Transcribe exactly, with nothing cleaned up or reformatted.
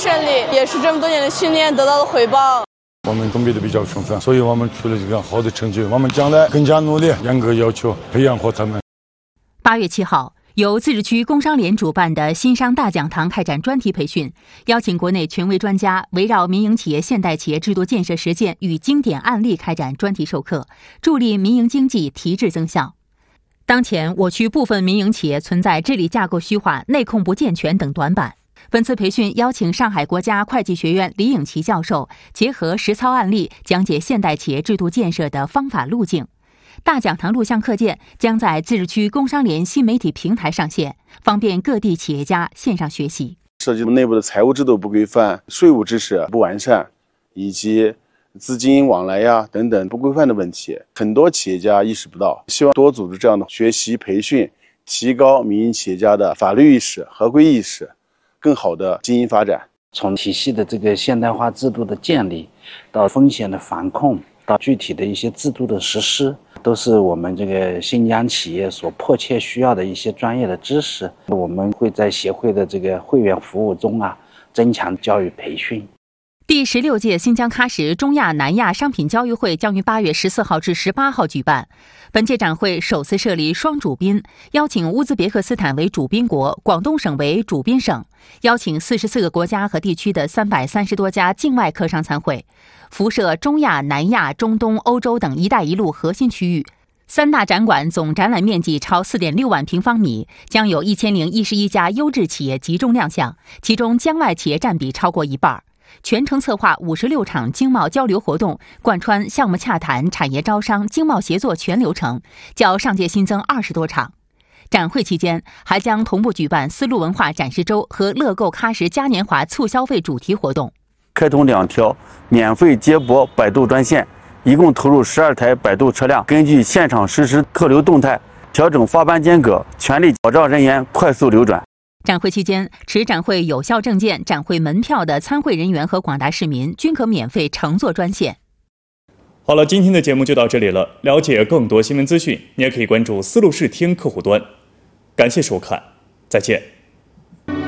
顺利，也是这么多年的训练得到的回报。 我们准备的比较充分，所以我们取了这个好的成绩。我们将来更加努力，严格要求培养好他们。 八月七号，由自治区工商联主办的新商大讲堂开展专题培训，邀请国内权威专家围绕民营企业现代企业制度建设实践与经典案例开展专题授课，助力民营经济提质增效。当前，我区部分民营企业存在治理架构虚化、内控不健全等短板。本次培训邀请上海国家会计学院李颖琦教授结合实操案例，讲解现代企业制度建设的方法路径。大讲堂录像课件将在自治区工商联新媒体平台上线，方便各地企业家线上学习。 涉及内部的财务制度不规范、税务知识不完善，以及资金往来呀等等不规范的问题，很多企业家意识不到。希望多组织这样的学习培训，提高民营企业家的法律意识、合规意识，更好的经营发展。 从体系的这个现代化制度的建立，到风险的防控，到具体的一些制度的实施，都是我们这个新疆企业所迫切需要的一些专业的知识。我们会在协会的这个会员服务中啊，增强教育培训。 第十六届新疆喀什中亚南亚商品交易会将于八月十四号至十八号举办。本届展会首次设立双主宾，邀请乌兹别克斯坦为主宾国，广东省为主宾省，邀请四十四个国家和地区的三百三十多家境外客商参会，辐射中亚、南亚、中东、欧洲等“一带一路”核心区域。三大展馆总展览面积超 四点六万平方米，将有一千零一十一家优质企业集中亮相，其中疆外企业占比超过一半。全程策划五十六场经贸交流活动，贯穿项目洽谈、产业招商、经贸协作全流程，较上届新增二十多场。展会期间还将同步举办丝路文化展示周和乐购喀什嘉年华促消费主题活动。 开通两条免费接驳百度专线，一共投入十二台百度车辆，根据现场实时客流动态，调整发班间隔，全力保障人员快速流转。 展会期间，持展会有效证件、展会门票的参会人员和广大市民均可免费乘坐专线。 好了，今天的节目就到这里了。了解更多新闻资讯，你也可以关注丝路视听客户端。感谢收看，再见。